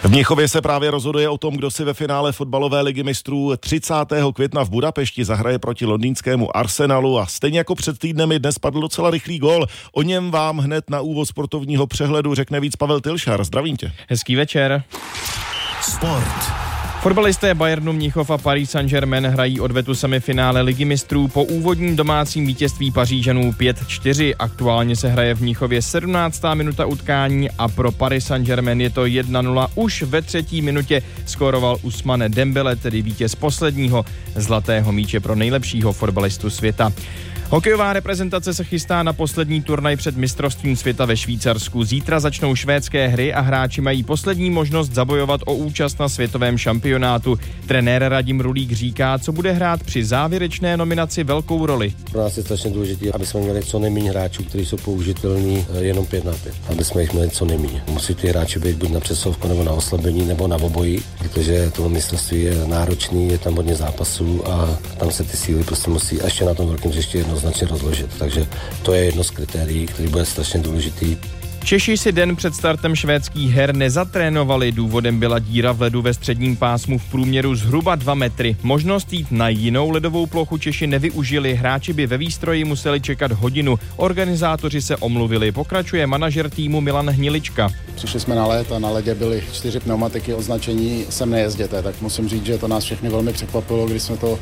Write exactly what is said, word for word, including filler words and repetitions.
V Mnichově se právě rozhoduje o tom, kdo si ve finále fotbalové ligy mistrů třicátého května v Budapešti zahraje proti londýnskému Arsenalu a stejně jako před týdnem i dnes padl docela rychlý gól. O něm vám hned na úvod sportovního přehledu řekne víc Pavel Tilšar. Zdravím tě. Hezký večer. Sport. Fotbalisté Bayernu Mnichov a Paris Saint-Germain hrají odvetu semifinále ligy mistrů po úvodním domácím vítězství Pařížanů pět čtyři. Aktuálně se hraje v Mnichově sedmnáctá minuta utkání a pro Paris Saint-Germain je to jedna nula. Už ve třetí minutě skóroval Ousmane Dembele, tedy vítěz posledního zlatého míče pro nejlepšího fotbalistu světa. Hokejová reprezentace se chystá na poslední turnaj před mistrovstvím světa ve Švýcarsku. Zítra začnou švédské hry a hráči mají poslední možnost zabojovat o účast na světovém šampionátu. Trenér Radim Rulík říká, co bude hrát při závěrečné nominaci velkou roli. Pro nás je strašně důležité, aby jsme měli co nejméně hráčů, kteří jsou použitelní jenom pět na pět. Aby jsme jich měli co nejméně. Musí ty hráči být buď na přesovku, nebo na oslabení, nebo na obojí, protože to mistrovství je náročný, je tam hodně zápasů a tam se ty síly prostě musí ještě na tom velkém hřišti jednoznačně rozložit. Takže to je jedno z kritérií, který bude strašně důležitý. Češi si den před startem švédských her nezatrénovali. Důvodem byla díra v ledu ve středním pásmu v průměru zhruba dva metry. Možnost jít na jinou ledovou plochu Češi nevyužili. Hráči by ve výstroji museli čekat hodinu. Organizátoři se omluvili. Pokračuje manažer týmu Milan Hnilička. Přišli jsme na led a na ledě byly čtyři pneumatiky označení sem nejezděte, tak musím říct, že to nás všechny velmi překvapilo, když jsme to